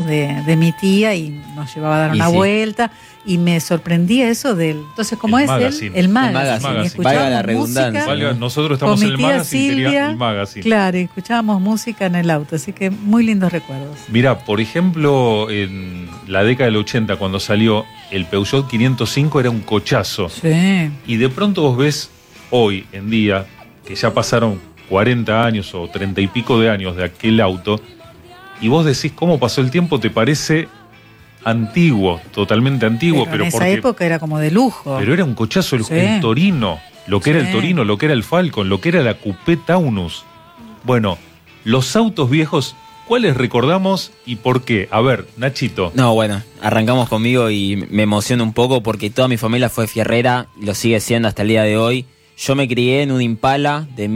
de mi tía y nos llevaba a dar una vuelta y me sorprendía eso del... Entonces, ¿cómo es el magazine? Valga la redundancia. Nosotros estamos en el magazine, sería el magazine. Claro, y escuchábamos música en el auto, así que muy lindos recuerdos. Mirá, por ejemplo, en la década del 80, cuando salió el Peugeot 505, era un cochazo. Sí. Y de pronto vos ves hoy en día, que ya pasaron 40 años o 30 y pico de años de aquel auto, y vos decís cómo pasó el tiempo, te parece antiguo, totalmente antiguo. Pero en esa época era como de lujo. Pero era un cochazo el Torino, lo que era el Torino, lo que era el Falcon, lo que era la Coupé Taunus. Bueno, los autos viejos, ¿cuáles recordamos y por qué? A ver, Nachito. No, bueno, arrancamos conmigo y me emociono un poco porque toda mi familia fue fierrera y lo sigue siendo hasta el día de hoy. Yo me crié en un Impala de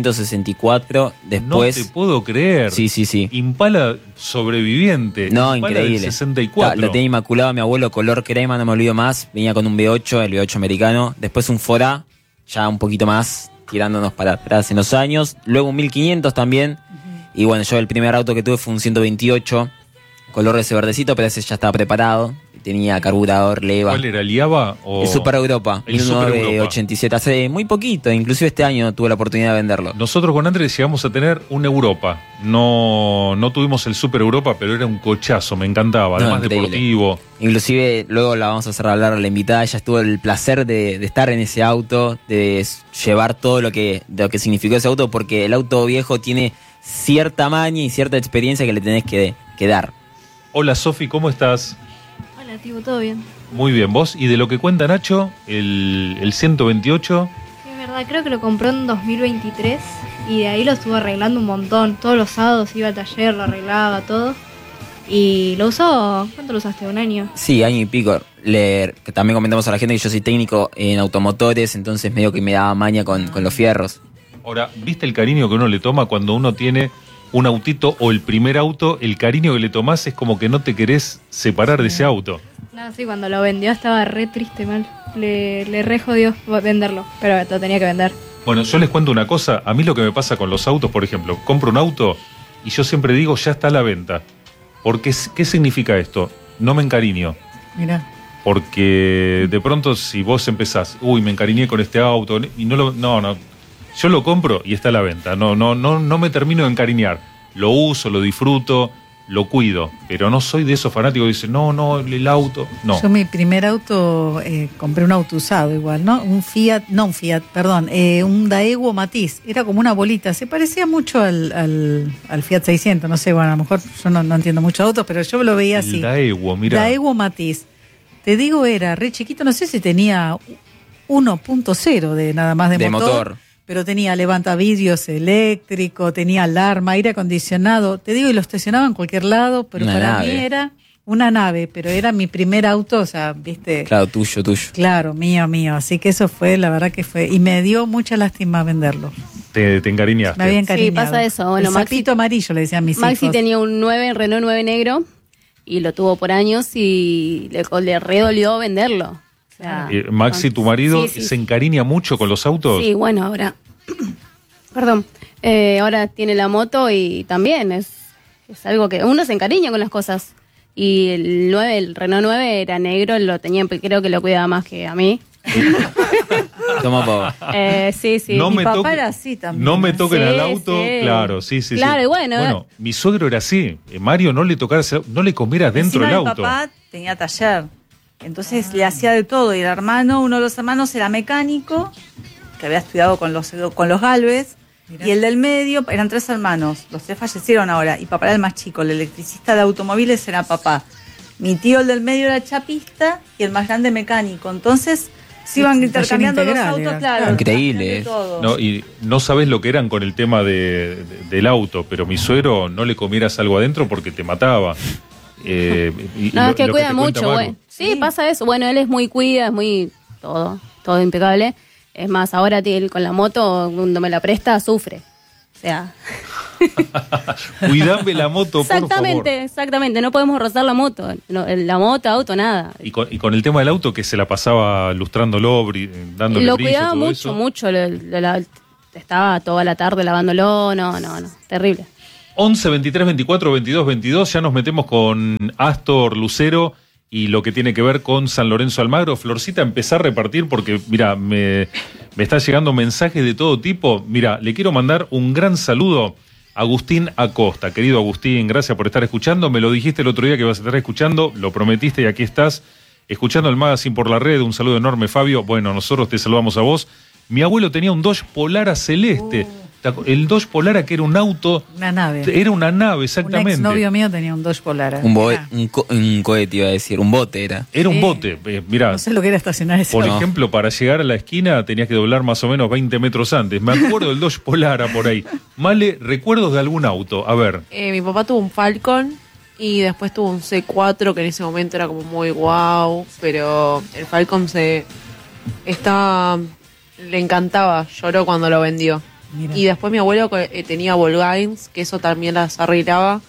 1964, después... No te puedo creer. Sí. Impala sobreviviente. No, Impala increíble. Del 64. Lo tenía inmaculado mi abuelo, color crema, no me olvido más. Venía con un V8, el V8 americano. Después un Fora, ya un poquito más, tirándonos para atrás en los años. Luego un 1500 también. Y bueno, yo el primer auto que tuve fue un 128, color ese verdecito, pero ese ya estaba preparado. Tenía carburador, leva. ¿Cuál era, el IABA o...? El Super Europa, 1987. Hace muy poquito, inclusive este año tuve la oportunidad de venderlo. Nosotros con Andrés llegamos a tener un Europa. No tuvimos el Super Europa, pero era un cochazo, me encantaba. Además deportivo. Inclusive luego la vamos a hacer hablar a la invitada. Ella tuvo el placer de estar en ese auto, de llevar todo lo que significó ese auto, porque el auto viejo tiene cierta maña y cierta experiencia que le tenés que dar. Hola Sofi, ¿cómo estás? Hola, Tibo, ¿todo bien? Muy bien, ¿vos? Y de lo que cuenta Nacho, el 128... Sí, es verdad, creo que lo compró en 2023 y de ahí lo estuvo arreglando un montón. Todos los sábados iba al taller, lo arreglaba, todo. Y lo usó, ¿cuánto lo usaste? ¿Un año? Sí, año y pico. Que también comentamos a la gente que yo soy técnico en automotores, entonces medio que me daba maña con los fierros. Ahora, ¿viste el cariño que uno le toma cuando uno tiene un autito o el primer auto? El cariño que le tomás es como que no te querés separar de ese auto. No, sí, cuando lo vendió estaba re triste, mal. Le re jodió venderlo, pero lo tenía que vender. Bueno, yo les cuento una cosa. A mí lo que me pasa con los autos, por ejemplo, compro un auto y yo siempre digo, ya está a la venta. Porque, ¿qué significa esto? No me encariño. Mirá. Porque de pronto si vos empezás, me encariñé con este auto y no. Yo lo compro y está a la venta. No me termino de encariñar. Lo uso, lo disfruto, lo cuido. Pero no soy de esos fanáticos que dicen, no, el auto. No. Yo mi primer auto, compré un auto usado igual, ¿no? Un Daewoo Matiz. Era como una bolita. Se parecía mucho al Fiat 600. No sé, bueno, a lo mejor yo no entiendo mucho de autos, pero yo lo veía así. Daewoo, mira. Daewoo Matiz. Te digo, era re chiquito. No sé si tenía 1.0 de nada más de motor. Pero tenía levantavidrios eléctrico, tenía alarma, aire acondicionado. Te digo, y lo estacionaba en cualquier lado, pero para mí era una nave, pero era mi primer auto, o sea, ¿viste? Claro, tuyo. Claro, mío. Así que eso fue, la verdad que fue. Y me dio mucha lástima venderlo. Te encariñaste. Me había encariñado. Sí, pasa eso. Bueno, el sapito amarillo, le decían mis hijos. Maxi tenía un Renault 9 negro y lo tuvo por años y le redolió venderlo. Maxi, tu marido, ¿se encariña mucho con los autos? Sí, bueno, ahora... Perdón. Ahora tiene la moto y también es algo que... Uno se encariña con las cosas. Y el Renault 9 era negro, lo tenía, creo que lo cuidaba más que a mí. Toma pavo. Sí. No mi papá era así también. No me toquen al auto, sí. claro, sí. Claro, y Bueno, mi suegro era así. Mario no le comiera dentro del auto. Mi papá tenía taller. Entonces le hacía de todo. Y uno de los hermanos era mecánico, que había estudiado con los Galvez. Mirá. Y el del medio, eran 3 hermanos. Los 3 fallecieron ahora. Y papá era el más chico. El electricista de automóviles era papá. Mi tío, el del medio, era chapista. Y el más grande, mecánico. Entonces se iban intercambiando los autos, claro. Increíble. No, y no sabés lo que eran con el tema del auto. Pero mi suegro, no le comieras algo adentro porque te mataba. Es que cuida mucho, güey. Sí, pasa eso. Bueno, él es muy es muy todo impecable. Es más, ahora él con la moto, cuando me la presta, sufre. O sea... Cuidame la moto, por favor. Exactamente. No podemos rozar la moto. La moto, auto, nada. Y con el tema del auto, que se la pasaba lustrándolo, dándole lo brillo, cuidaba todo mucho. Estaba toda la tarde lavándolo. No. Terrible. 11 23 24 22 22, ya nos metemos con Astor Lucero y lo que tiene que ver con San Lorenzo Almagro. Florcita, empezá a repartir porque, mira, me están llegando mensajes de todo tipo. Mira, le quiero mandar un gran saludo a Agustín Acosta. Querido Agustín, gracias por estar escuchando. Me lo dijiste el otro día que vas a estar escuchando, lo prometiste y aquí estás, escuchando el Magazine por la red. Un saludo enorme, Fabio. Bueno, nosotros te saludamos a vos. Mi abuelo tenía un Dodge Polara celeste. El Dodge Polara, que era un auto. Una nave. Era una nave, exactamente. Un exnovio mío tenía un Dodge Polara. Un cohete, iba a decir, un bote era. Era un bote. Mirá, No sé lo que era estacionar ese. por No. ejemplo, para llegar a la esquina tenías que doblar más o menos 20 metros antes. Me acuerdo del Dodge Polara por ahí. Male, recuerdos de algún auto. A ver. Mi papá tuvo un Falcon y después tuvo un C4 que en ese momento era como muy guau, pero el Falcon le encantaba, lloró cuando lo vendió. Mira. Y después mi abuelo tenía Volkswagens, que eso también las arreglaba.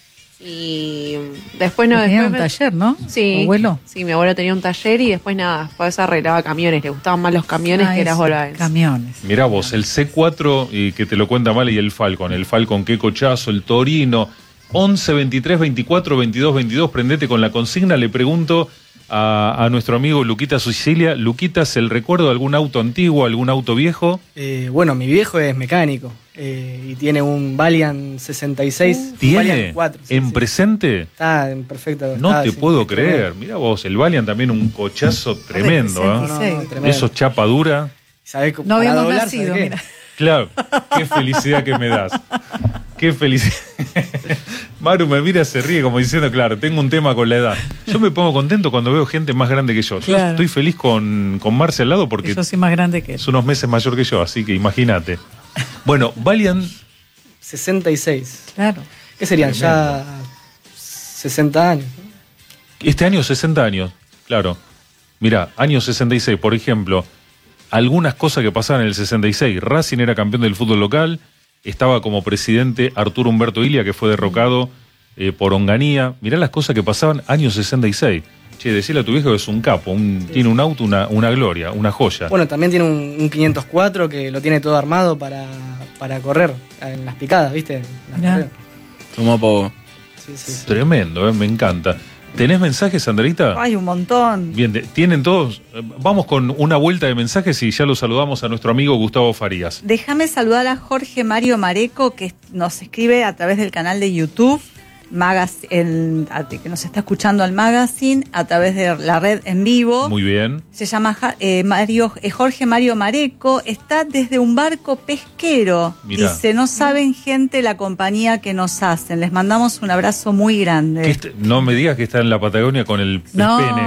Y después no, Tenía después un me- taller, ¿no? Sí, Abuelo. sí, mi abuelo tenía un taller y después nada, después arreglaba camiones, le gustaban más los camiones que las eso, Volkswagens. Camiones. Mirá vos, el C4, y que te lo cuenta Male, y el Falcon, qué cochazo, el Torino. 11 23 24 22 22, prendete con la consigna. Le pregunto a nuestro amigo Luquita Sicilia. Luquitas, ¿el recuerdo de algún auto antiguo, algún auto viejo? Bueno, mi viejo es mecánico y tiene un Valiant 66. un ¿Tiene? Valiant 4, sí, ¿En sí. presente? Está en perfecto No estado, te sí, puedo es creer. tremendo. Mirá vos, el Valiant también un cochazo tremendo. de ¿eh? 66. tremendo. Eso chapa dura. ¿Sabés No para habíamos doblar, nacido, ¿sabés qué? mira. Claro, qué felicidad que me das. Qué felicidad. Maru me mira, se ríe como diciendo, claro, tengo un tema con la edad. Yo me pongo contento cuando veo gente más grande que yo. Yo Claro. estoy feliz con Marce al lado porque Yo soy más grande que él. es unos meses mayor que yo, así que imagínate. Bueno, Valiant, 66. Claro. ¿Qué serían? Tremendo. Ya 60 años. ¿no? este año 60 años, claro. Mirá, año 66, por ejemplo, algunas cosas que pasaban en el 66. Racing era campeón del fútbol local, estaba como presidente Arturo Humberto Ilia, que fue derrocado por Onganía. Mirá las cosas que pasaban año 66. Che, decirle a tu viejo que es un capo, tiene un auto, una gloria, una joya. Bueno, también tiene un 504 que lo tiene todo armado para correr en las picadas, ¿viste? En las Mirá. carreras. Como poco. Sí, sí, sí. Tremendo, me encanta. ¿Tenés mensajes, Andreita? Ay, un montón. Bien, tienen todos. Vamos con una vuelta de mensajes y ya lo saludamos a nuestro amigo Gustavo Farías. Déjame saludar a Jorge Mario Mareco, que nos escribe a través del canal de YouTube, que nos está escuchando al Magazine, a través de la red en vivo. Muy bien. Se llama Jorge Mario Mareco, está desde un barco pesquero. Mirá. Dice, no saben, gente, la compañía que nos hacen. Les mandamos un abrazo muy grande. No me digas que está en la Patagonia con el No, pene.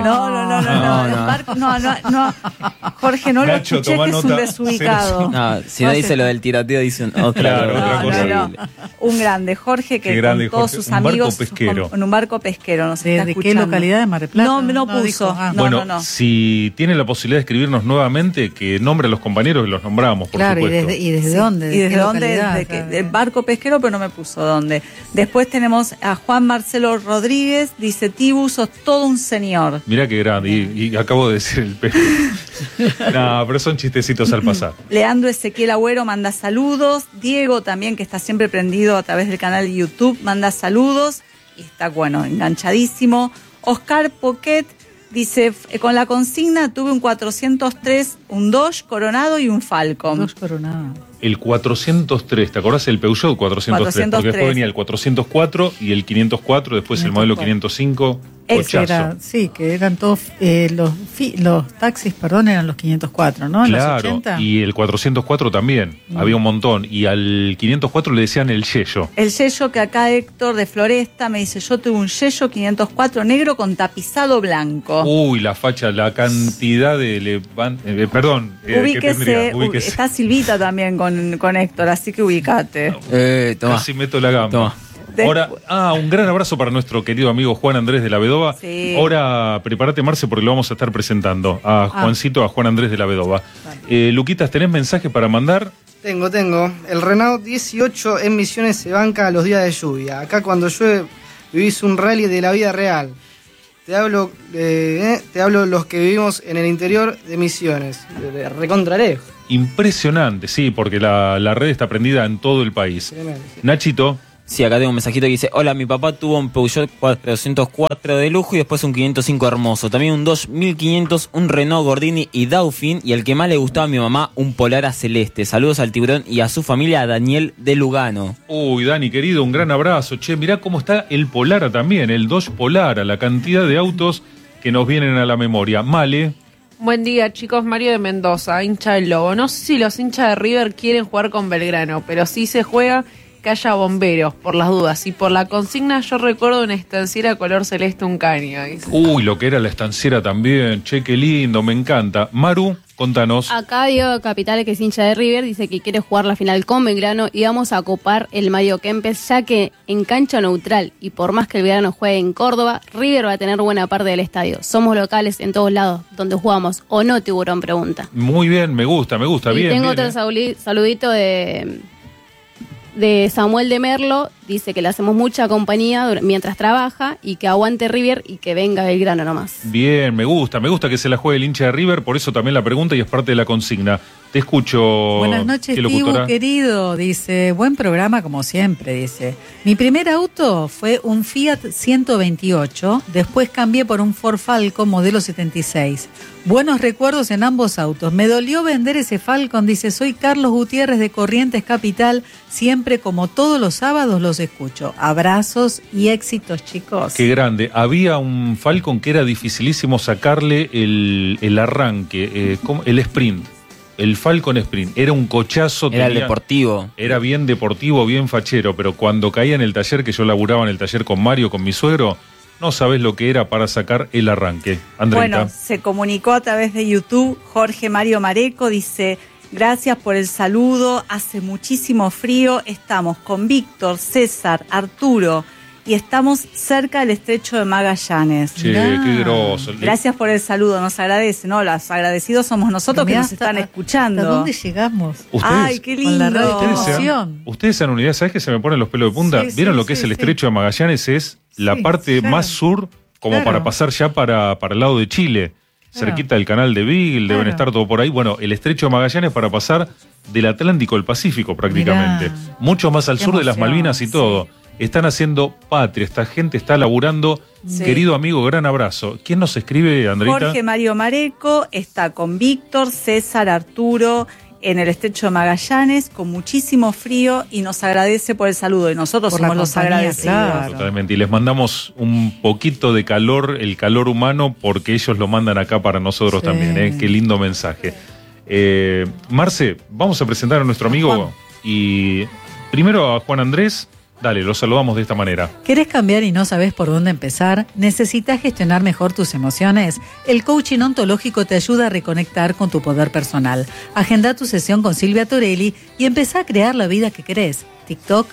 no. Jorge, no Nacho, lo escuché, toma que es un nota. desubicado. No, si no No dice sé. lo del tiroteo, dice otra Claro, otra cosa. No. Un grande, Jorge, que Qué grande, con todos Jorge. sus Un barco amigos pesquero. en un barco pesquero nos está ¿De qué escuchando. localidad de Mar del Plata? No puso. dijo. Ah. No, Bueno, no. si tiene la posibilidad de escribirnos nuevamente, que nombre a los compañeros y los nombramos, por Claro, supuesto. ¿y desde Sí. dónde? ¿Y desde qué dónde? localidad? Desde Claro. del barco pesquero, pero no me puso dónde. Después tenemos a Juan Marcelo Rodríguez, dice, Tibu, sos todo un señor. Mirá qué grande, y acabo de decir el pez. No, pero son chistecitos al pasar. Leandro Ezequiel Agüero manda saludos. Diego también, que está siempre prendido a través del canal de YouTube, manda saludos. Y está, bueno, enganchadísimo. Oscar Poquet dice, con la consigna tuve un 403, un Dodge Coronado y un Falcon. Dos coronados. El 403, ¿te acordás del Peugeot 403? Porque 403. después venía el 404 y el 504, después el modelo 505. Ese Cochazo. Sí, que eran todos los taxis, perdón, eran los 504, ¿no? En los Claro, 80. y el 404 también, había un montón. Y al 504 le decían el Yello. El Yello, que acá Héctor de Floresta me dice, yo tuve un Yello 504 negro con tapizado blanco. Uy, la facha, la cantidad de... perdón, ¿qué tendría? Ubíquese. Está Silvita también con Héctor, así que ubicate. Toma. Casi meto la gamba. Toma. Ahora, un gran abrazo para nuestro querido amigo Juan Andrés de la Vedova. Sí. Ahora, prepárate, Marce, porque lo vamos a estar presentando a Juancito, a Juan Andrés de la Vedova. Luquitas, ¿tenés mensaje para mandar? Tengo. El Renault 18 en Misiones se banca a los días de lluvia. Acá cuando llueve vivís un rally de la vida real. Te hablo los que vivimos en el interior de Misiones. De recontra lejos. Impresionante, sí, porque la red está prendida en todo el país. Tremendo, sí. Nachito, Sí, acá tengo un mensajito que dice: hola, mi papá tuvo un Peugeot 404 de lujo y después un 505 hermoso. También un Dodge 1500, un Renault Gordini y Dauphin. Y el que más le gustaba a mi mamá, un Polara celeste. Saludos al tiburón y a su familia, a Daniel de Lugano. Uy, Dani, querido, un gran abrazo. Che, mirá cómo está el Polara también, el Dodge Polara, la cantidad de autos que nos vienen a la memoria. Male. Buen día, chicos. Mario de Mendoza, hincha del Lobo. No sé si los hinchas de River quieren jugar con Belgrano, pero sí se juega que haya bomberos, por las dudas. Y por la consigna, yo recuerdo una estanciera color celeste, un caño. Dice. Uy, lo que era la estanciera también. Che, qué lindo, me encanta. Maru, contanos. Acá Diego Capital, que es hincha de River, dice que quiere jugar la final con Belgrano y vamos a copar el Mario Kempes, ya que en cancha neutral y por más que el Belgrano juegue en Córdoba, River va a tener buena parte del estadio. Somos locales en todos lados donde jugamos, ¿o no, Tiburón? Pregunta. Muy bien, me gusta, Y bien. tengo bien, otro saludito de Samuel de Merlo, dice que le hacemos mucha compañía mientras trabaja y que aguante River y que venga Belgrano nomás. Bien, me gusta que se la juegue el hincha de River, por eso también la pregunta y es parte de la consigna. Te escucho. Buenas noches, ¿qué Tibu, locutora? querido. Dice, buen programa como siempre, dice. Mi primer auto fue un Fiat 128, después cambié por un Ford Falcon modelo 76. Buenos recuerdos en ambos autos. Me dolió vender ese Falcon, dice, soy Carlos Gutiérrez de Corrientes Capital, siempre como todos los sábados los escucho. Abrazos y éxitos, chicos. Qué grande. Había un Falcon que era dificilísimo sacarle el arranque, el sprint. El Falcon Sprint. Era un cochazo. Era el deportivo. Era bien deportivo, bien fachero, pero cuando caía en el taller, que yo laburaba en el taller con Mario, con mi suegro, no sabés lo que era para sacar el arranque. Andreita. Bueno, se comunicó a través de YouTube Jorge Mario Mareco, dice: gracias por el saludo, hace muchísimo frío, estamos con Víctor, César, Arturo y estamos cerca del estrecho de Magallanes. Che, qué groso. Gracias por el saludo, nos agradece, ¿no? Los agradecidos somos nosotros que Mirá, nos están escuchando. ¿Hasta dónde llegamos? Ay, qué Con la lindo. radiopromoción. Ustedes se dan una idea, ¿sabés que se me ponen los pelos de punta? Sí, ¿Vieron sí, lo que es sí, el sí. estrecho de Magallanes? Es la Sí, parte claro. más sur, como Claro. para pasar ya para el lado de Chile. Claro. Cerquita del canal de Beagle, deben Claro. estar todo por ahí. Bueno, el estrecho de Magallanes para pasar del Atlántico al Pacífico prácticamente. Mirá. Mucho más al Qué sur de las emoción, Malvinas y sí. todo. Están haciendo patria, esta gente está laburando. Sí. Querido amigo, gran abrazo. ¿Quién nos escribe, Andreita? Jorge Mario Mareco está con Víctor, César, Arturo en el estrecho de Magallanes con muchísimo frío y nos agradece por el saludo y nosotros Por la somos los compañía, agradecidos. claro. Totalmente. Y les mandamos un poquito de calor, el calor humano, porque ellos lo mandan acá para nosotros Sí. también. Qué lindo mensaje. Marce, vamos a presentar a nuestro amigo Juan. y primero a Juan Andrés. Dale, lo saludamos de esta manera. ¿Querés cambiar y no sabés por dónde empezar? ¿Necesitas gestionar mejor tus emociones? El coaching ontológico te ayuda a reconectar con tu poder personal. Agenda tu sesión con Silvia Torelli y empezá a crear la vida que querés. TikTok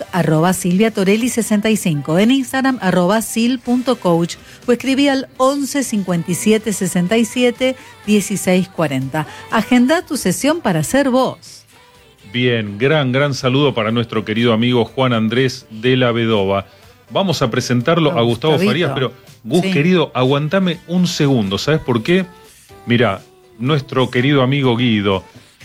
@SilviaTorelli65, en Instagram @sil.coach o escribí al 11 57 67 16 40. Agenda tu sesión para ser vos. Bien, gran saludo para nuestro querido amigo Juan Andrés de la Vedova. Vamos a presentarlo a Gustavo Gustavito. Farías, pero Gus, Sí. querido, aguantame un segundo. ¿Sabes por qué? Mira, nuestro querido amigo Guido,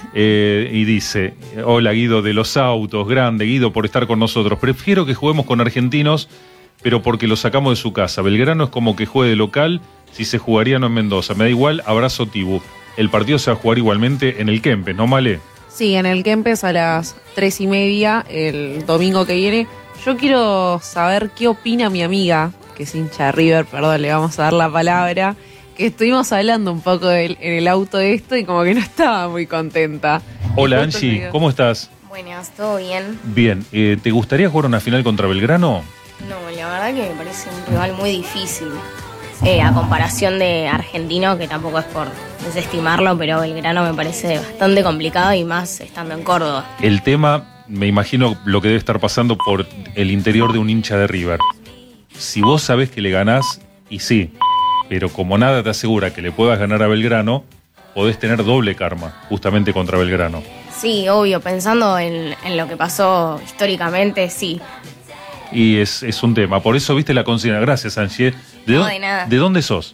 y dice: hola Guido de los autos, grande Guido por estar con nosotros. Prefiero que juguemos con argentinos, pero porque lo sacamos de su casa. Belgrano es como que juegue de local si se jugaría no en Mendoza. Me da igual, abrazo Tibu. El partido se va a jugar igualmente en el Kempes, ¿no, Male? Sí, en el Kempes a las 3:30 el domingo que viene. Yo quiero saber qué opina mi amiga, que es hincha de River, perdón, le vamos a dar la palabra, que estuvimos hablando un poco en el auto de esto y como que no estaba muy contenta. Hola Y justo se Angie, dio. ¿cómo estás? Buenas, ¿todo bien? Bien, ¿te gustaría jugar una final contra Belgrano? No, la verdad que me parece un rival muy difícil. A comparación de Argentino, que tampoco es por desestimarlo, pero Belgrano me parece bastante complicado y más estando en Córdoba. El tema, me imagino lo que debe estar pasando por el interior de un hincha de River. Si vos sabés que le ganás, y sí, pero como nada te asegura que le puedas ganar a Belgrano, podés tener doble karma, justamente contra Belgrano. Sí, obvio, pensando en lo que pasó históricamente, sí. Y es un tema. Por eso viste la consigna. Gracias, Angie. No, de nada. ¿De dónde sos?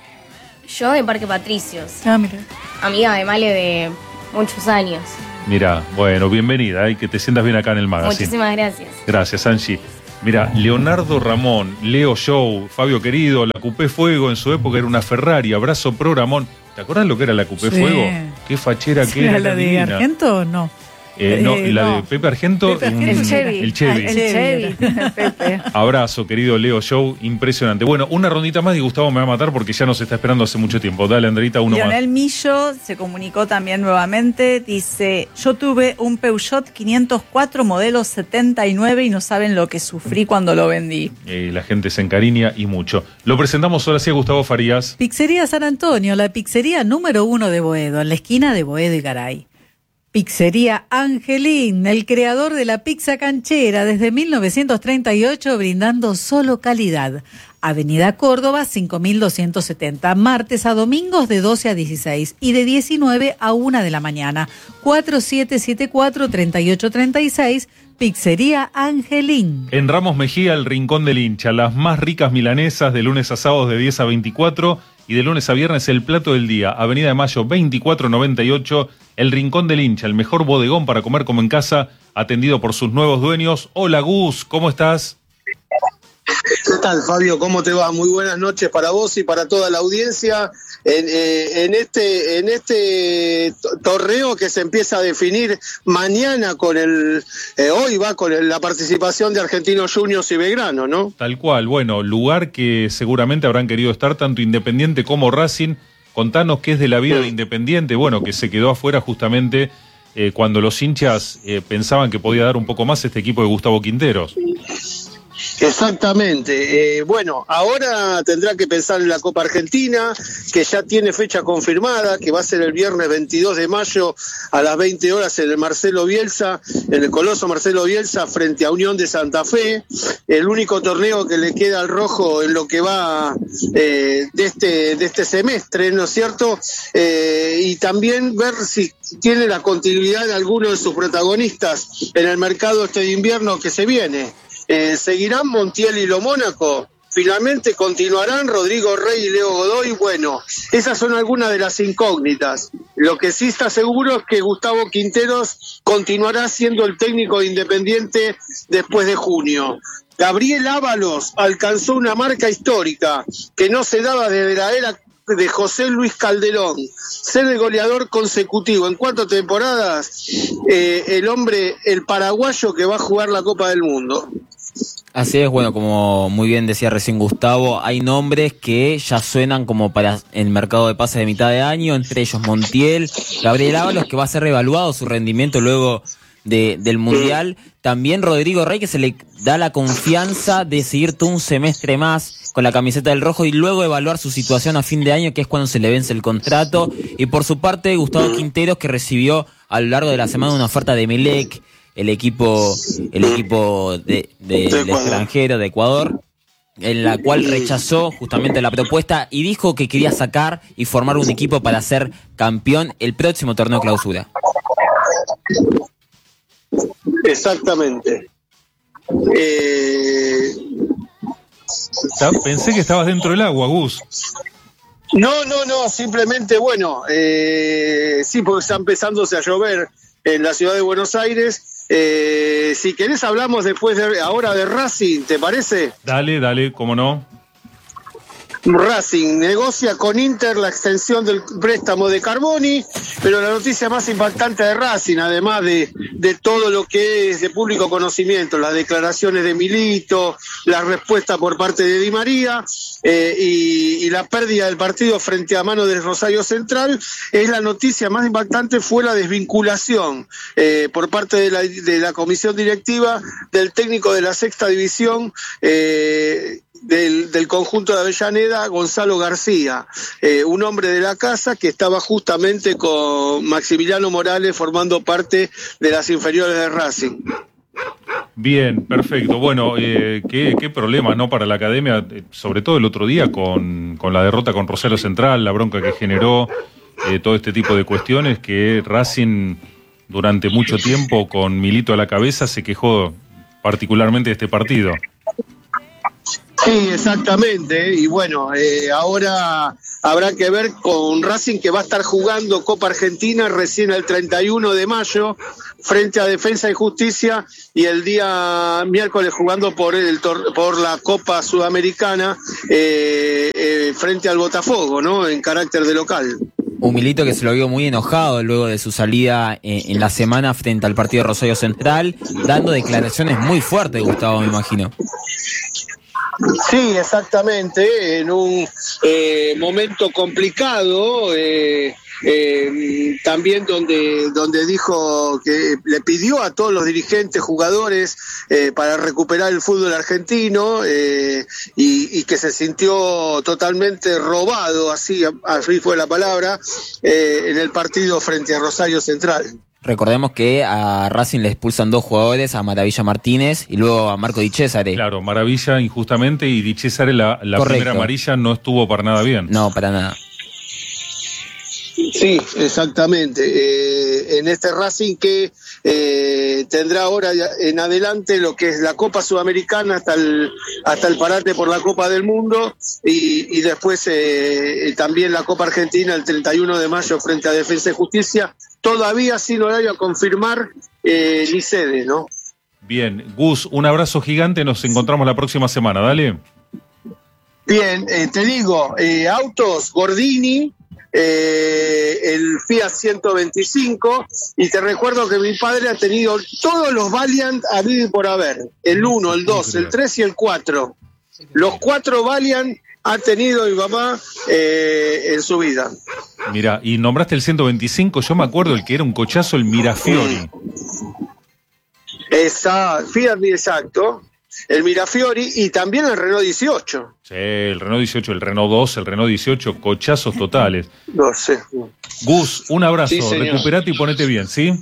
Yo de Parque Patricios, Ah, mira. amiga de Male de muchos años. Mira, bueno, bienvenida y que te sientas bien acá en el magazine. Muchísimas gracias. Gracias, Angie. Mira, Leonardo Ramón, Leo Show, Fabio querido, la Coupé Fuego en su época era una Ferrari, abrazo pro Ramón. ¿Te acordás lo que era la Coupé Fuego? Qué fachera que era. ¿La de Argento o no? No, la de Pepe Argento. El Chevy. El Chevy. El Chevy. Pepe. Abrazo, querido Leo Show, impresionante. Bueno, una rondita más y Gustavo me va a matar porque ya nos está esperando hace mucho tiempo. Dale, Andreita, uno Lionel más. Millo se comunicó también nuevamente. Dice: yo tuve un Peugeot 504 modelo 79 y no saben lo que sufrí cuando lo vendí. La gente se encariña y mucho. Lo presentamos ahora sí a Gustavo Farías. Pizzería San Antonio, la pizzería número 1 de Boedo, en la esquina de Boedo y Garay. Pizzería Angelín, el creador de la pizza canchera desde 1938, brindando solo calidad. Avenida Córdoba, 5270, martes a domingos de 12 a 16 y de 19 a 1 de la mañana. 4774-3836, Pizzería Angelín. En Ramos Mejía, el Rincón del Hincha, las más ricas milanesas de lunes a sábados de 10 a 24 y de lunes a viernes el plato del día. Avenida de Mayo 2498, el Rincón del Hincha, el mejor bodegón para comer como en casa, atendido por sus nuevos dueños. Hola Gus, ¿cómo estás? ¿Qué tal, Fabio? ¿Cómo te va? Muy buenas noches para vos y para toda la audiencia en este torneo que se empieza a definir mañana con hoy va con la participación de Argentinos Juniors y Belgrano, ¿no? Tal cual, bueno, lugar que seguramente habrán querido estar tanto Independiente como Racing. Contanos qué es de la vida de Independiente, bueno, que se quedó afuera justamente cuando los hinchas pensaban que podía dar un poco más este equipo de Gustavo Quinteros. Exactamente. Bueno, ahora tendrá que pensar en la Copa Argentina, que ya tiene fecha confirmada, que va a ser el viernes 22 de mayo a las 20 horas en el Marcelo Bielsa, en el Coloso Marcelo Bielsa, frente a Unión de Santa Fe. El único torneo que le queda al rojo en lo que va de este semestre, ¿no es cierto? Y también ver si tiene la continuidad de alguno de sus protagonistas en el mercado de invierno que se viene. ¿Seguirán Montiel y Lo Mónaco? ¿Finalmente continuarán Rodrigo Rey y Leo Godoy? Bueno, esas son algunas de las incógnitas. Lo que sí está seguro es que Gustavo Quinteros continuará siendo el técnico de Independiente después de junio. Gabriel Ábalos alcanzó una marca histórica que no se daba desde la era de José Luis Calderón, ser el goleador consecutivo en 4 temporadas, el paraguayo que va a jugar la Copa del Mundo. Así es, bueno, como muy bien decía recién Gustavo, hay nombres que ya suenan como para el mercado de pases de mitad de año, entre ellos Montiel, Gabriel Ábalos, que va a ser reevaluado su rendimiento luego del Mundial. También Rodrigo Rey, que se le da la confianza de seguir todo un semestre más con la camiseta del rojo y luego evaluar su situación a fin de año, que es cuando se le vence el contrato. Y por su parte, Gustavo Quinteros, que recibió a lo largo de la semana una oferta de Emelec, el equipo del extranjero, de Ecuador, en la cual rechazó justamente la propuesta y dijo que quería sacar y formar un equipo para ser campeón el próximo torneo clausura. Exactamente. Pensé que estabas dentro del agua, Gus. No, simplemente, bueno, sí, porque está empezándose a llover en la ciudad de Buenos Aires. Si querés hablamos después ahora de Racing, ¿te parece? Dale, cómo no. Racing negocia con Inter la extensión del préstamo de Carboni, pero la noticia más impactante de Racing, además de todo lo que es de público conocimiento, las declaraciones de Milito, la respuesta por parte de Di María y la pérdida del partido frente a mano del Rosario Central, es la noticia más impactante fue la desvinculación por parte de la comisión directiva del técnico de la sexta división del conjunto de Avellaneda, Gonzalo García, un hombre de la casa que estaba justamente con Maximiliano Morales formando parte de las inferiores de Racing. Bien, perfecto. Bueno, qué problema, ¿no? Para la academia, sobre todo el otro día con la derrota con Rosario Central, la bronca que generó, todo este tipo de cuestiones, que Racing durante mucho tiempo con Milito a la cabeza se quejó particularmente de este partido. Sí, exactamente. Y bueno, ahora habrá que ver con Racing, que va a estar jugando Copa Argentina recién el 31 de mayo frente a Defensa y Justicia, y el día miércoles jugando por la Copa Sudamericana frente al Botafogo, ¿no? En carácter de local. Un Milito que se lo vio muy enojado luego de su salida en la semana frente al partido de Rosario Central, dando declaraciones muy fuertes, Gustavo, me imagino. Sí, exactamente, en un momento complicado, también donde dijo que le pidió a todos los dirigentes, jugadores, para recuperar el fútbol argentino, y que se sintió totalmente robado, así fue la palabra, en el partido frente a Rosario Central. Recordemos que a Racing le expulsan 2 jugadores, a Maravilla Martínez y luego a Marco Di Cesare. Claro, Maravilla injustamente, y Di Cesare la primera amarilla no estuvo para nada bien. No, para nada. Sí, exactamente. En este Racing que tendrá ahora en adelante lo que es la Copa Sudamericana hasta el parate por la Copa del Mundo, y después también la Copa Argentina el 31 de mayo frente a Defensa y Justicia, todavía sin horario a confirmar ni sede, ¿no? Bien, Gus, un abrazo gigante, nos encontramos la próxima semana, dale. Bien, te digo, autos Gordini, el Fiat 125, y te recuerdo que mi padre ha tenido todos los Valiant habido y por haber, el 1, el 2, el 3 y el 4. Los 4 Valiant ha tenido mi mamá en su vida. Mira, y nombraste el 125, yo me acuerdo el que era un cochazo, el Mirafiori. Fiat, exacto. El Mirafiori, y también el Renault 18. Sí, el Renault 18, el Renault 2, el Renault 18, cochazos totales. No sé. Gus, un abrazo, Sí, recuperate y ponete bien, ¿sí?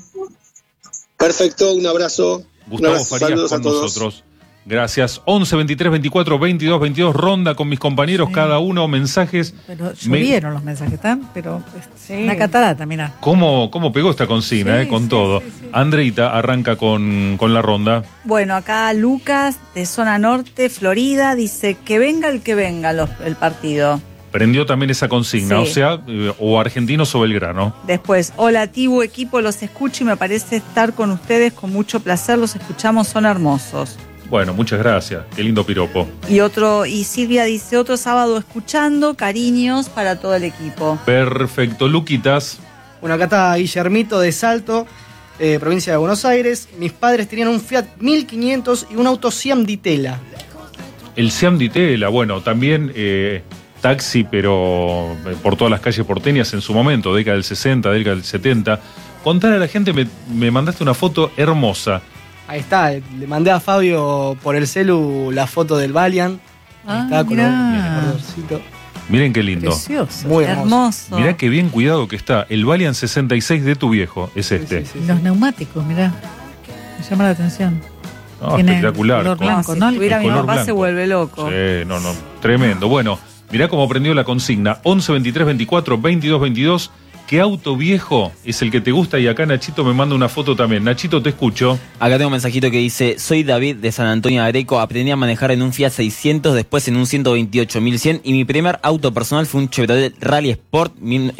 Perfecto, un abrazo. Gustavo Un abrazo, Farías saludos con a todos. nosotros. Gracias. 11 23 24 22 22, ronda con mis compañeros, Sí. cada uno mensajes. Pero llovieron los mensajes, ¿están? Pero una catarata, mirá. ¿Cómo pegó esta consigna, Sí, con sí, todo? sí, sí. Andreita arranca con la ronda. Bueno, acá Lucas, de Zona Norte, Florida, dice que venga el que venga el partido. Prendió también esa consigna, Sí. o sea, o Argentinos o Belgrano. Después, hola Tibu, equipo, los escucho y me parece estar con ustedes con mucho placer, los escuchamos, son hermosos. Bueno, muchas gracias. Qué lindo piropo. Y Silvia dice, otro sábado escuchando, cariños para todo el equipo. Perfecto. Luquitas. Bueno, acá está Guillermito de Salto, provincia de Buenos Aires. Mis padres tenían un Fiat 1500 y un auto Siam Di Tela. El Siam Di Tela, bueno, también taxi, pero por todas las calles porteñas en su momento, década del 60, década del 70. Contar a la gente, me mandaste una foto hermosa. Ahí está, le mandé a Fabio por el celu la foto del Valiant. Ahí está, con mirá. el cordorcito. Miren qué lindo. Precioso. Muy hermoso. Hermoso. Mirá qué bien cuidado que está. El Valiant 66 de tu viejo es este. Sí, sí, Y sí. los neumáticos, mirá. Me llama la atención. No, Tiene espectacular. color Con- blanco, Si ¿no? estuviera El mi color papá se blanco. vuelve loco. Sí, no, tremendo. Bueno, mirá cómo prendió la consigna. 11 23 24 22 22. ¿Qué auto viejo es el que te gusta? Y acá Nachito me manda una foto también. Nachito, te escucho. Acá tengo un mensajito que dice, soy David de San Antonio de Areco, aprendí a manejar en un Fiat 600, después en un 128 1100 y mi primer auto personal fue un Chevrolet Rally Sport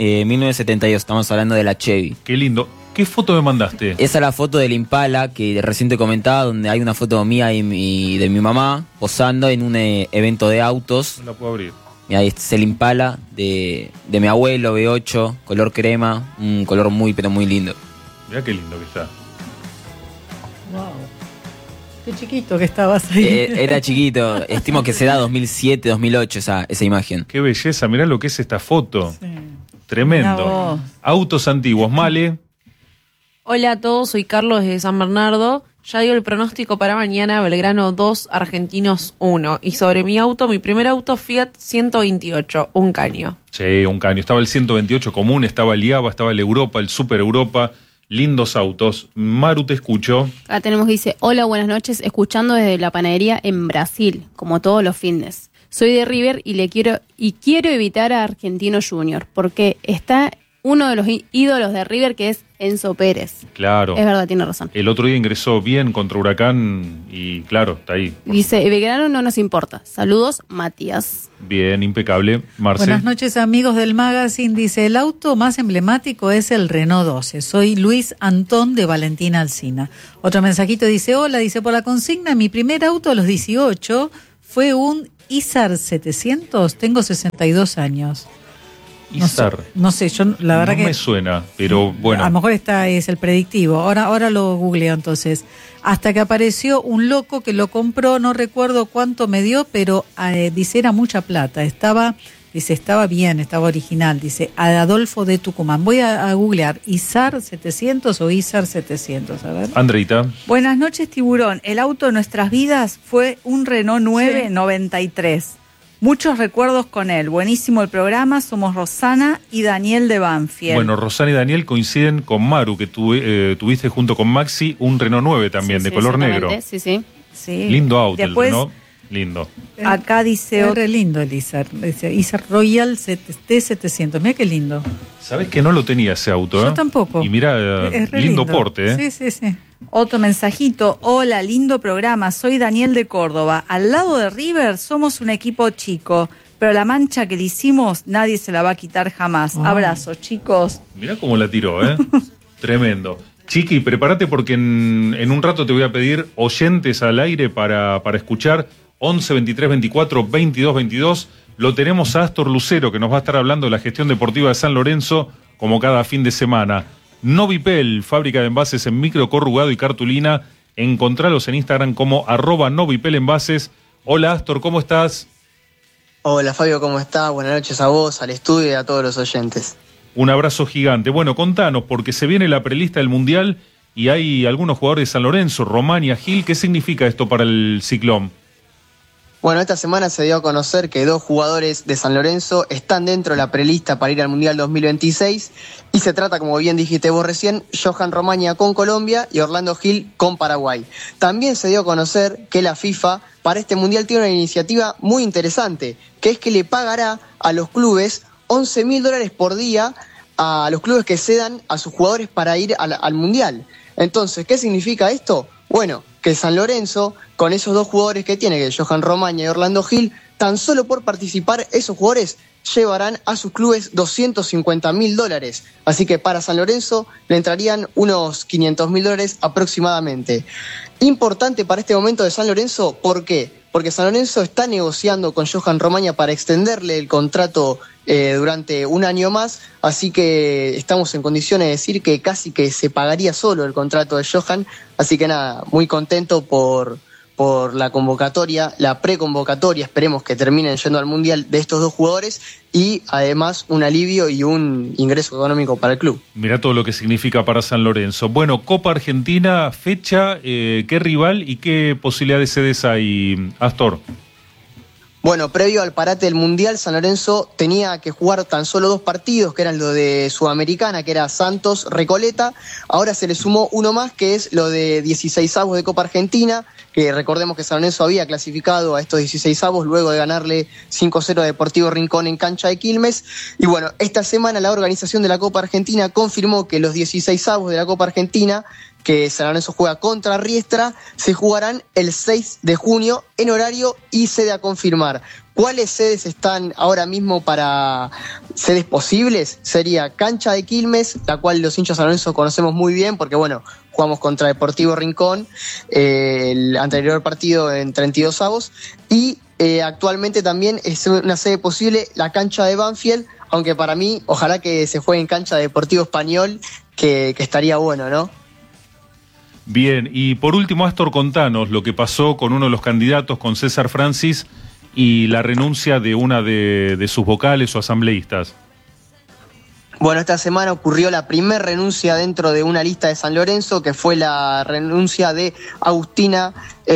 1972, estamos hablando de la Chevy. Qué lindo. ¿Qué foto me mandaste? Esa es la foto del Impala que recién te comentaba, donde hay una foto mía y de mi mamá posando en un evento de autos. No la puedo abrir. Mira, este es el Impala de mi abuelo, V8, color crema, un color muy, pero muy lindo. Mirá qué lindo que está. Wow. Qué chiquito que estabas ahí. Era chiquito, estimo que será 2007, 2008 esa imagen. Qué belleza, mirá lo que es esta foto. Sí. Mirá Tremendo. vos. Autos antiguos, Male. Hola a todos, soy Carlos de San Bernardo. Ya dio el pronóstico para mañana, Belgrano 2, Argentinos 1. Y sobre mi auto, mi primer auto Fiat 128, un caño. Sí, un caño. Estaba el 128 común, estaba el IABA, estaba el Europa, el Super Europa. Lindos autos. Maru, te escucho. Acá tenemos que dice, hola, buenas noches, escuchando desde la panadería en Brasil, como todos los fines. Soy de River y quiero evitar a Argentino Junior, porque está uno de los ídolos de River, que es Enzo Pérez. Claro. Es verdad, tiene razón. El otro día ingresó bien contra Huracán y claro, está ahí. Dice, Belgrano no nos importa. Saludos, Matías. Bien, impecable. Marce. Buenas noches, amigos del magazine. Dice, el auto más emblemático es el Renault 12. Soy Luis Antón de Valentina Alsina. Otro mensajito dice, hola, dice, por la consigna, mi primer auto a los 18 fue un Isar 700. Tengo 62 años. Isar. No sé, yo la verdad no que... me suena, pero bueno. A lo mejor es el predictivo. Ahora lo googleo entonces. Hasta que apareció un loco que lo compró, no recuerdo cuánto me dio, pero dice era mucha plata. Estaba bien, estaba original. Dice Adolfo de Tucumán. Voy a googlear Isar 700 o Isar 700. A ver. Andreita. Buenas noches, Tiburón. El auto de nuestras vidas fue un Renault 9 93. Muchos recuerdos con él. Buenísimo el programa. Somos Rosana y Daniel de Banfield. Bueno, Rosana y Daniel coinciden con Maru, que tuviste junto con Maxi un Renault 9 también, de color negro. Sí. Lindo auto. Después, el Renault. Lindo. Acá dice... Es re lindo el Isar. Dice Isar Royal T700. Mira qué lindo. ¿Sabés que no lo tenía ese auto? Yo tampoco. Y mira, lindo porte, ¿eh? Sí. Otro mensajito. Hola, lindo programa. Soy Daniel de Córdoba. Al lado de River somos un equipo chico, pero la mancha que le hicimos nadie se la va a quitar jamás. Abrazos, chicos. Mirá cómo la tiró, ¿eh? Tremendo. Chiqui, prepárate porque en un rato te voy a pedir oyentes al aire para escuchar 11 23 24 22 22. Lo tenemos a Astor Lucero, que nos va a estar hablando de la gestión deportiva de San Lorenzo, como cada fin de semana. Novipel, fábrica de envases en micro, corrugado y cartulina. Encontralos en Instagram como @NovipelEnvases. Hola Astor, ¿cómo estás? Hola Fabio, ¿cómo estás? Buenas noches a vos, al estudio y a todos los oyentes. Un abrazo gigante. Bueno, contanos, porque se viene la prelista del Mundial y hay algunos jugadores de San Lorenzo, Romania, Gil. ¿Qué significa esto para el Ciclón? Bueno, esta semana se dio a conocer que 2 jugadores de San Lorenzo están dentro de la prelista para ir al Mundial 2026 y se trata, como bien dijiste vos recién, Johan Romaña con Colombia y Orlando Gil con Paraguay. También se dio a conocer que la FIFA para este Mundial tiene una iniciativa muy interesante, que es que le pagará a los clubes $11.000 por día a los clubes que cedan a sus jugadores para ir al Mundial. Entonces, ¿qué significa esto? Bueno, que San Lorenzo, con esos 2 jugadores que tiene, que es Johan Romaña y Orlando Gil, tan solo por participar, esos jugadores llevarán a sus clubes $250.000. Así que para San Lorenzo le entrarían unos $500.000 aproximadamente. Importante para este momento de San Lorenzo, ¿por qué? Porque San Lorenzo está negociando con Johan Romaña para extenderle el contrato durante un año más, así que estamos en condiciones de decir que casi que se pagaría solo el contrato de Johan, así que nada, muy contento por la convocatoria, la preconvocatoria, esperemos que terminen yendo al Mundial de estos 2 jugadores y además un alivio y un ingreso económico para el club. Mirá todo lo que significa para San Lorenzo. Bueno, Copa Argentina, fecha, ¿qué rival y qué posibilidades cedes hay, Astor? Bueno, previo al parate del Mundial, San Lorenzo tenía que jugar tan solo 2 partidos, que eran lo de Sudamericana, que era Santos, Recoleta. Ahora se le sumó uno más, que es lo de 16avos de Copa Argentina, que recordemos que San Lorenzo había clasificado a estos 16avos luego de ganarle 5-0 a Deportivo Rincón en cancha de Quilmes. Y bueno, esta semana la organización de la Copa Argentina confirmó que los 16avos de la Copa Argentina, que San Lorenzo juega contra Riestra, se jugarán el 6 de junio en horario y sede a confirmar. ¿Cuáles sedes están ahora mismo para sedes posibles? Sería cancha de Quilmes, la cual los hinchas San Lorenzo conocemos muy bien porque, bueno, jugamos contra Deportivo Rincón, el anterior partido en 32avos, y actualmente también es una sede posible la cancha de Banfield, aunque para mí, ojalá que se juegue en cancha de Deportivo Español, que estaría bueno, ¿no? Bien, y por último, Astor, contanos lo que pasó con uno de los candidatos, con César Francis, y la renuncia de una de sus vocales o asambleístas. Bueno, esta semana ocurrió la primera renuncia dentro de una lista de San Lorenzo, que fue la renuncia de Agustina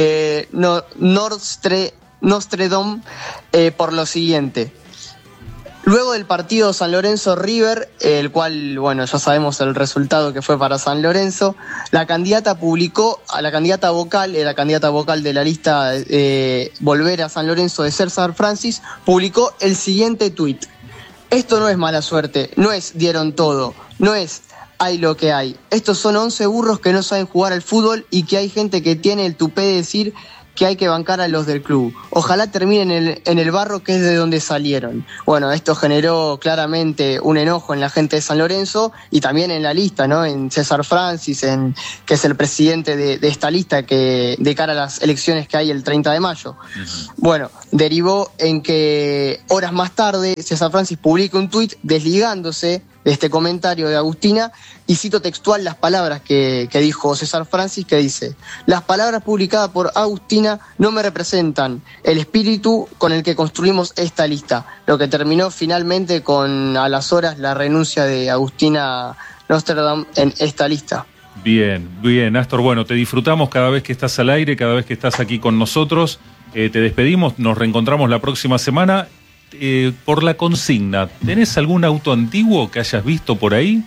Nostredom, por lo siguiente. Luego del partido San Lorenzo-River, el cual, bueno, ya sabemos el resultado que fue para San Lorenzo, la candidata publicó, a la candidata vocal de la lista Volver a San Lorenzo de César Francis, publicó el siguiente tuit. Esto no es mala suerte, no es dieron todo, no es hay lo que hay. Estos son 11 burros que no saben jugar al fútbol y que hay gente que tiene el tupé de decir que hay que bancar a los del club. Ojalá terminen en el barro, que es de donde salieron. Bueno, esto generó claramente un enojo en la gente de San Lorenzo y también en la lista, ¿no? En César Francis, que es el presidente de esta lista que de cara a las elecciones que hay el 30 de mayo. Bueno, derivó en que horas más tarde César Francis publica un tuit desligándose de este comentario de Agustina, y cito textual las palabras que dijo César Francis, que dice: las palabras publicadas por Agustina no me representan el espíritu con el que construimos esta lista, lo que terminó finalmente con, a las horas, la renuncia de Agustina Nostradam en esta lista. Bien, bien, Astor, bueno, te disfrutamos cada vez que estás al aire, cada vez que estás aquí con nosotros, te despedimos, nos reencontramos la próxima semana. Por la consigna, ¿tenés algún auto antiguo que hayas visto por ahí?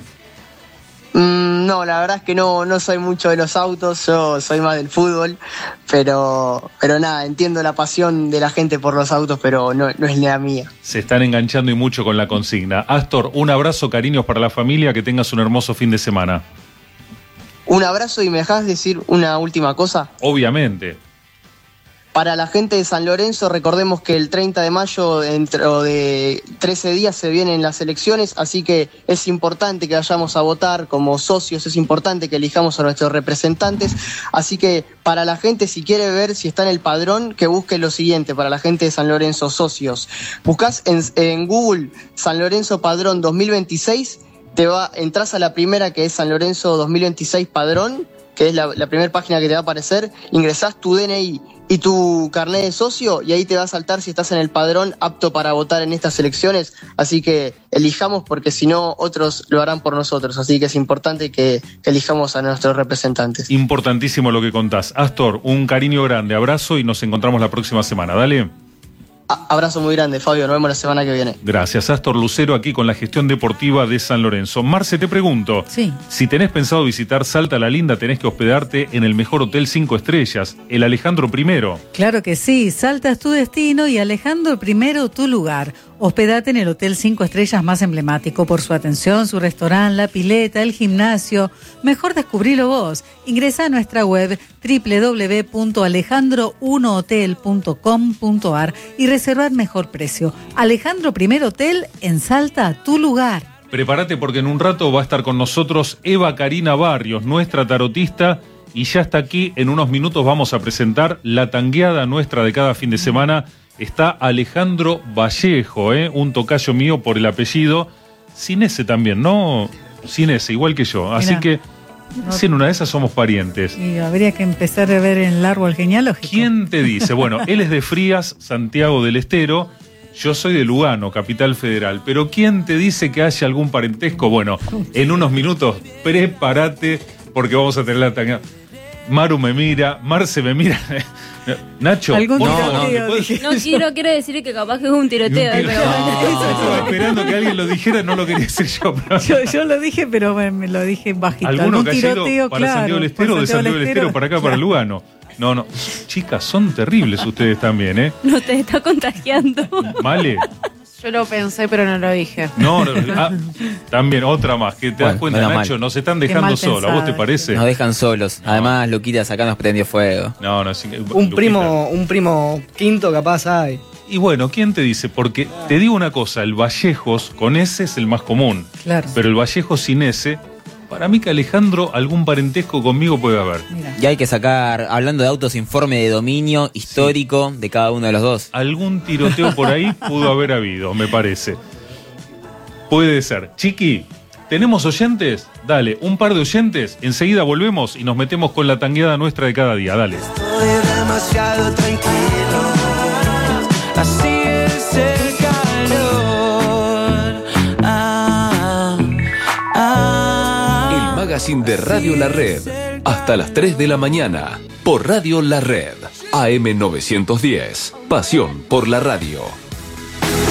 No, la verdad es que no soy mucho de los autos, yo soy más del fútbol, pero nada, entiendo la pasión de la gente por los autos, pero no es la mía. Se están enganchando y mucho con la consigna. Astor, un abrazo, cariños para la familia, que tengas un hermoso fin de semana. Un abrazo, y me dejás decir una última cosa. Obviamente. Para la gente de San Lorenzo, recordemos que el 30 de mayo, dentro de 13 días, se vienen las elecciones, así que es importante que vayamos a votar como socios, es importante que elijamos a nuestros representantes, así que para la gente, si quiere ver si está en el padrón, que busque lo siguiente, para la gente de San Lorenzo, socios. Buscás en Google San Lorenzo Padrón 2026, entrás a la primera, que es San Lorenzo 2026 Padrón, que es la primera página que te va a aparecer, ingresás tu DNI y tu carnet de socio, y ahí te va a saltar si estás en el padrón apto para votar en estas elecciones, así que elijamos, porque si no otros lo harán por nosotros, así que es importante que elijamos a nuestros representantes. Importantísimo lo que contás. Astor, un cariño grande, abrazo y nos encontramos la próxima semana, dale. Abrazo muy grande, Fabio, nos vemos la semana que viene. Gracias, Astor Lucero, aquí con la gestión deportiva de San Lorenzo. Marce, te pregunto, si tenés pensado visitar Salta la Linda, tenés que hospedarte en el mejor hotel 5 estrellas, el Alejandro I. Claro que sí, Salta es tu destino y Alejandro I tu lugar. Hospedate en el Hotel 5 Estrellas más emblemático por su atención, su restaurante, la pileta, el gimnasio. Mejor descubrilo vos. Ingresa a nuestra web www.alejandro1hotel.com.ar y reserva el mejor precio. Alejandro I Hotel en Salta, tu lugar. Prepárate, porque en un rato va a estar con nosotros Eva Karina Barrios, nuestra tarotista, y ya está aquí. En unos minutos vamos a presentar la tangueada nuestra de cada fin de semana. Está Alejandro Vallejo, un tocayo mío por el apellido, sin ese también, ¿no? Sin ese, igual que yo. Así que, si en una de esas somos parientes. Y habría que empezar a ver en el árbol genealógico. ¿Quién te dice? Bueno, él es de Frías, Santiago del Estero. Yo soy de Lugano, Capital Federal. Pero ¿quién te dice que haya algún parentesco? Bueno, en unos minutos, prepárate, porque vamos a tener la tangueada. Maru me mira, Marce me mira. Nacho, quiero decir que capaz que es un tiroteo. Estaba esperando que alguien lo dijera, no lo quería decir yo. Pero... yo lo dije, pero me lo dije bajito. ¿Alguno que haya ido para Santiago del Estero o de Santiago del Estero para acá, para Lugano? No. Chicas, son terribles ustedes también, ¿eh? No te está contagiando. Vale. Yo lo pensé, pero no lo dije. No, también otra más, que te das cuenta, Nacho, nos están dejando solos. ¿A vos te parece? Nos dejan solos. Además, Luquitas acá nos prendió fuego. No, un primo quinto capaz hay. Y bueno, ¿quién te dice? Porque te digo una cosa, el Vallejos con S es el más común. Claro. Pero el Vallejos sin S, para mí que Alejandro, algún parentesco conmigo puede haber. Mira. Y hay que sacar, hablando de autos, informe de dominio histórico de cada uno de los dos. Algún tiroteo por ahí pudo haber habido, me parece. Puede ser. Chiqui, ¿tenemos oyentes? Dale, un par de oyentes. Enseguida volvemos y nos metemos con la tangueada nuestra de cada día. Dale. Estoy demasiado tranquilo. Así es el calor. El magazine de Radio La Red. Hasta las 3 de la mañana. Por Radio La Red. AM 910. Pasión por la radio.